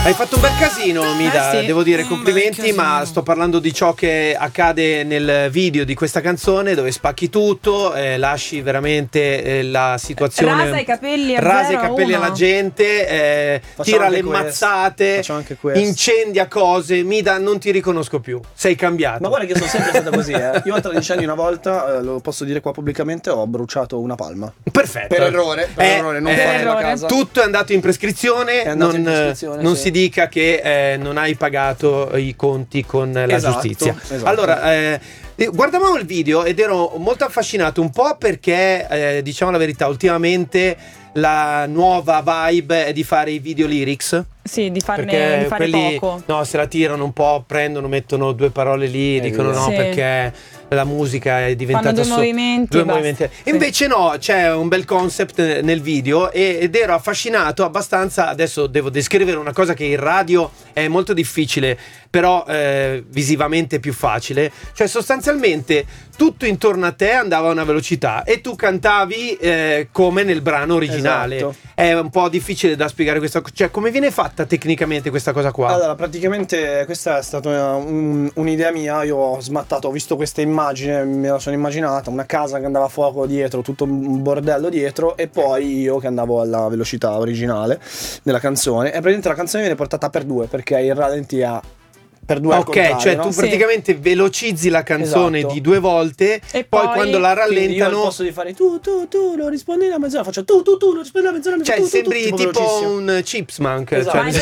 Hai fatto un bel casino, Mida, sì. devo dire complimenti, ma sto parlando di ciò che accade nel video di questa canzone, dove spacchi tutto, lasci veramente la situazione, rasa i capelli a rasa i 0 a capelli 1. alla gente, tira le mazzate, incendia cose. Mida, non ti riconosco più, sei cambiato. Ma guarda che sono sempre stato così, Io a 13 anni una volta, lo posso dire qua pubblicamente, ho bruciato una palma. Perfetto. Per errore, non fare la casa. Tutto è andato in prescrizione, non sì. si dica che non hai pagato i conti con la giustizia. Esatto. Allora, guardavamo il video ed ero molto affascinato, un po' perché, diciamo la verità, ultimamente la nuova vibe è di fare i video lyrics. Sì, di fare quelli, poco. no, se la tirano un po', prendono, mettono due parole lì, dicono no, sì, perché la musica è diventata fanno due movimenti. Sì. Invece no, c'è un bel concept nel video ed ero affascinato abbastanza. Adesso devo descrivere una cosa che in radio è molto difficile, però visivamente più facile. Cioè sostanzialmente tutto intorno a te andava a una velocità e tu cantavi come nel brano originale. Esatto. È un po' difficile da spiegare questa cosa. Cioè, come viene fatta tecnicamente questa cosa qua? Allora, praticamente questa è stata un'idea mia. Io ho smattato, ho visto questa immagine, me la sono immaginata, una casa che andava a fuoco dietro, tutto un bordello dietro, e poi io che andavo alla velocità originale della canzone. E praticamente la canzone viene portata per due, perché il rallenti ha per due al contrario, cioè no? tu praticamente velocizzi la canzone Esatto. di due volte e poi quando la rallentano, io al posto di fare tu lo rispondi una mezz'ora, faccio tu lo rispondi una mezz'ora, cioè sembri tipo velocissimo. Un chipmunk. Esatto. Ma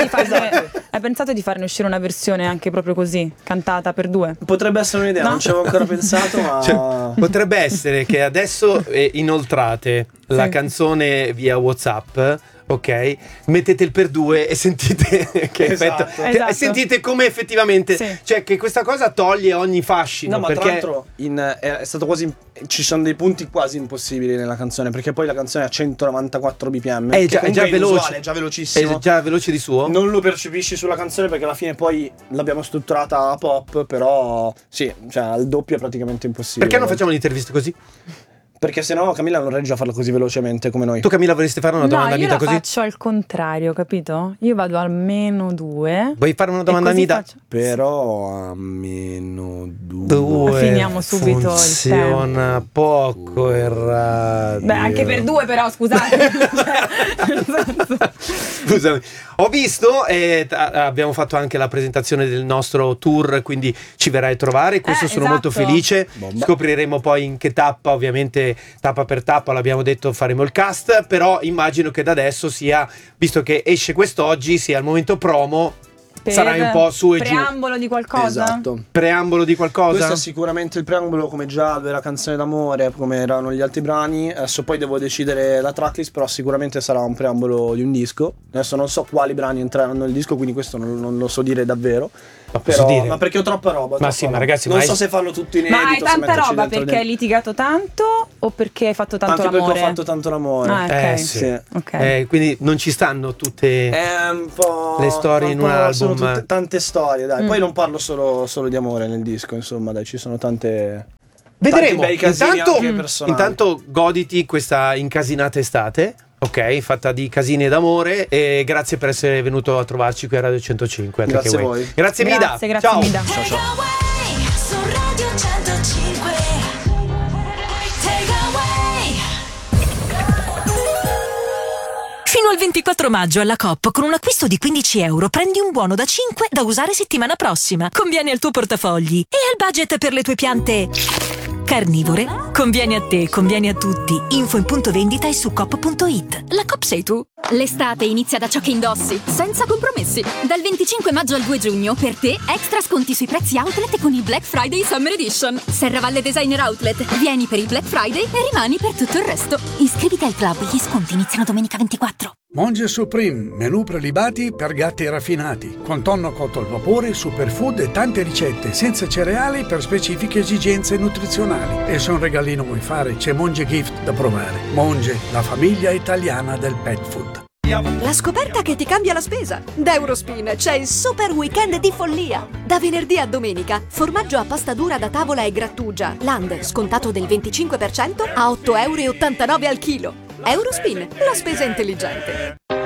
hai pensato di farne uscire una versione anche proprio così, cantata per due? Potrebbe essere un'idea, No? non ci avevo ancora pensato, ma Cioè, potrebbe essere che adesso inoltrate la canzone via WhatsApp, ok? Mettete il per due e sentite che effetto, Esatto. e sentite come effettivamente, Sì. cioè che questa cosa toglie ogni fascino. no, ma perché tra l'altro è stato quasi, ci sono dei punti quasi impossibili nella canzone, perché poi la canzone è a 194 bpm, è già veloce, inusuale, è già velocissimo. è già veloce di suo. Non lo percepisci sulla canzone perché alla fine poi l'abbiamo strutturata a pop, però sì, cioè al doppio è praticamente impossibile. Perché non facciamo l'intervista così? Perché sennò Camilla non regge a farlo così velocemente come noi. Tu, Camilla, vorresti fare una domanda a io Mida la così? faccio al contrario, capito? Io vado al -2. Vuoi fare una domanda a Mida? Però a -2 Finiamo subito funziona poco il radio. Beh, anche per due però, scusate. Scusami, ho visto abbiamo fatto anche la presentazione del nostro tour, quindi ci verrai a trovare, questo sono molto esatto. felice. Bomba. Scopriremo poi in che tappa, ovviamente tappa per tappa, l'abbiamo detto, faremo il cast, però immagino che da adesso sia, visto che esce quest'oggi, sia il momento promo. Sarai un po' su e giù. Preambolo di qualcosa? Esatto. Preambolo di qualcosa? Questo è sicuramente il preambolo, come già la canzone d'amore, come erano gli altri brani. Adesso poi devo decidere la tracklist, però sicuramente sarà un preambolo di un disco. Adesso non so quali brani entreranno nel disco, quindi questo non lo so dire davvero. Ma posso dire? Ma perché ho troppa roba. Ma sì, ma ragazzi, non so se fanno tutto inedito. Ma hai se tanta metterci roba dentro perché hai litigato tanto o perché hai fatto tanto anche l'amore? perché ho fatto tanto l'amore. Ah, ok. Sì. Ok. Quindi non ci stanno tutte È un po' le storie in un sono album. tante storie, dai. Poi non parlo solo di amore nel disco, insomma, dai, ci sono tante. Vedremo. Tanti bei casini anche personali. Intanto goditi questa incasinata estate, ok? Fatta di casini ed amore. E grazie per essere venuto a trovarci qui a Radio 105. Grazie a voi. Grazie Mida. Grazie Ciao. Mida. Ciao. Su Radio 105 Take Away. Fino al 24 maggio alla Coop con un acquisto di 15 euro prendi un buono da 5 da usare settimana prossima. Conviene al tuo portafogli e al budget per le tue piante carnivore. Conviene a te, conviene a tutti. Info in punto vendita e su coop.it. La Coop sei tu. L'estate inizia da ciò che indossi, senza compromessi. Dal 25 maggio al 2 giugno, per te, extra sconti sui prezzi outlet con il Black Friday Summer Edition. Serravalle Designer Outlet, vieni per il Black Friday e rimani per tutto il resto. Iscriviti al club, gli sconti iniziano domenica 24. Monge Supreme, menù prelibati per gatti raffinati, con tonno cotto al vapore, superfood e tante ricette, senza cereali per specifiche esigenze nutrizionali. E se un regalino vuoi fare, c'è Monge Gift da provare. Monge, la famiglia italiana del pet food. La scoperta che ti cambia la spesa. Da Eurospin c'è il super weekend di follia. Da venerdì a domenica, formaggio a pasta dura da tavola e grattugia Land scontato del 25% a 8,89 € al chilo. Eurospin, la spesa intelligente.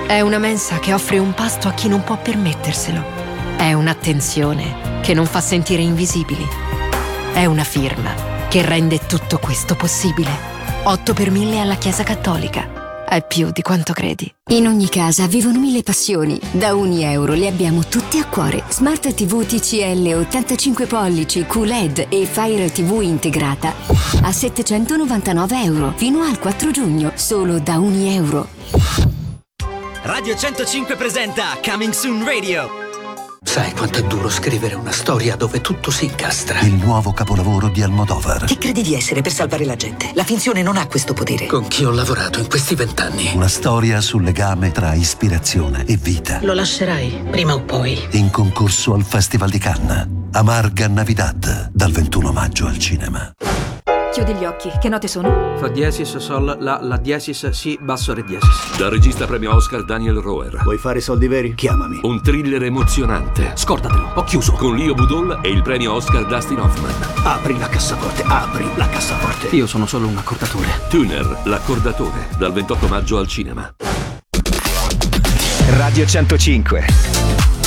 È una mensa che offre un pasto a chi non può permetterselo. È un'attenzione che non fa sentire invisibili. È una firma che rende tutto questo possibile. 8 per 1000 alla Chiesa Cattolica. È più di quanto credi. In ogni casa vivono 1000 passioni. Da €1 le abbiamo tutte a cuore. Smart TV TCL 85 pollici QLED e Fire TV integrata a €799 fino al 4 giugno, solo da €1. Radio 105 presenta Coming Soon Radio. Sai quanto è duro scrivere una storia dove tutto si incastra? Il nuovo capolavoro di Almodovar. Chi credi di essere per salvare la gente? La finzione non ha questo potere. Con chi ho lavorato in questi 20 anni. Una storia sul legame tra ispirazione e vita. Lo lascerai, prima o poi. In concorso al Festival di Cannes. Amarga Navidad, dal 21 maggio al cinema. Chiudi gli occhi, che note sono? Fa diesis, sol, la diesis, si, basso, re diesis. Dal regista premio Oscar Daniel Roher. Vuoi fare soldi veri? Chiamami. Un thriller emozionante. Scordatelo, ho chiuso. Con Leo Budol e il premio Oscar Dustin Hoffman. Apri la cassaforte, apri la cassaforte. Io sono solo un accordatore. Tuner, l'accordatore, dal 28 maggio al cinema. Radio 105.